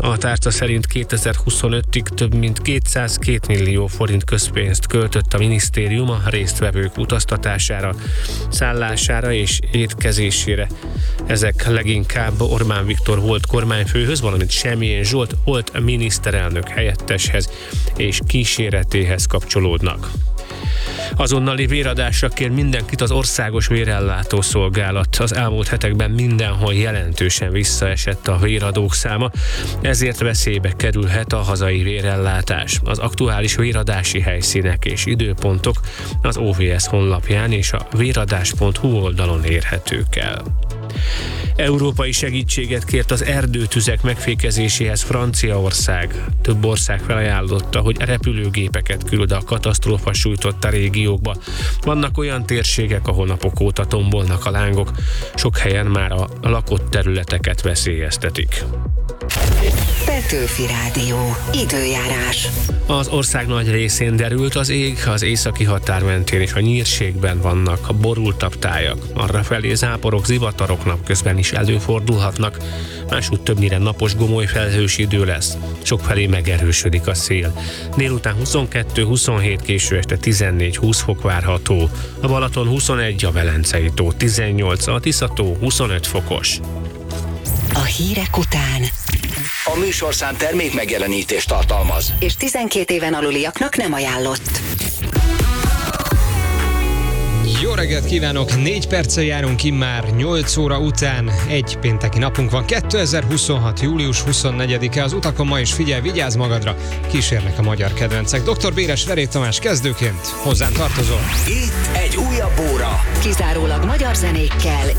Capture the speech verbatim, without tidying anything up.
A tárca szerint kétezer-huszonötig több mint kétszázkettő millió forint közpénzt költött a minisztérium a résztvevők utaztatására, szállására és étkezésére. Ezek leginkább Orbán Viktor volt kormányfőhöz, valamint Semjén Zsolt volt miniszterelnök helyetteshez és kíséretéhez kapcsolódnak. Azonnali véradásra kér mindenkit az Országos Vérellátó Szolgálat. Az elmúlt hetekben mindenhol jelentősen visszaesett a véradók száma, ezért veszélybe kerülhet a hazai vérellátás. Az aktuális véradási helyszínek és időpontok az o vé es honlapján és a véradás pont hu oldalon érhetők el. Európai segítséget kért az erdőtüzek megfékezéséhez Franciaország. Több ország felajánlotta, hogy repülőgépeket küld a katasztrófa sújtotta régiókba. Vannak olyan térségek, ahol napok óta tombolnak a lángok, sok helyen már a lakott területeket veszélyeztetik. Petőfi Rádió. Időjárás. Az ország nagy részén derült az ég, az északi határ mentén és a nyírségben vannak a borultabb tájak. Arrafelé záporok, zivatarok napközben is előfordulhatnak, másútt többnyire napos, gomoly felhős idő lesz. Sokfelé megerősödik a szél. Délután huszonkettő-huszonhét, késő este tizennégy-húsz fok várható. A Balaton huszonegy, a Velencei tó tizennyolc, a Tisza-tó huszonöt fokos. A hírek után A műsorszám termék megjelenítést tartalmaz, és tizenkét éven aluliaknak nem ajánlott. Jó reggelt kívánok! Négy perccel járunk immár nyolc óra után. Egy pénteki napunk van, kétezer-huszonhat. július huszonnegyedike. Az utakon ma is figyelj, vigyázz magadra, kísérnek a magyar kedvencek. doktor Béres Veré Tamás kezdőként hozzánk tartozol. itt egy újabb óra. Kizárólag magyar zenékkel